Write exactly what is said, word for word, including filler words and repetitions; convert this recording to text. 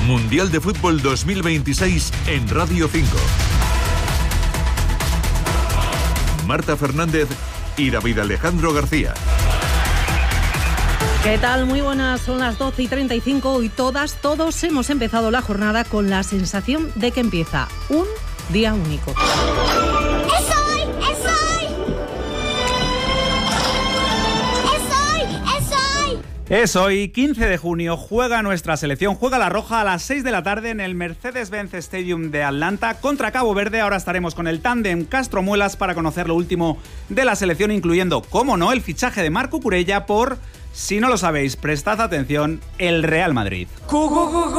Mundial de Fútbol dos mil veintiséis en Radio cinco. Marta Fernández y David Alejandro García. ¿Qué tal? Muy buenas, son las doce y treinta y cinco y todas, todos hemos empezado la jornada con la sensación de que empieza un día único. ¡Es hoy! ¡Es hoy! ¡Es hoy! ¡Es hoy! Es hoy, quince de junio, juega nuestra selección, juega la Roja a las seis de la tarde en el Mercedes-Benz Stadium de Atlanta contra Cabo Verde. Ahora estaremos con el tándem Castro Muelas para conocer lo último de la selección, incluyendo, cómo no, el fichaje de Marco Curella por, si no lo sabéis, prestad atención, el Real Madrid.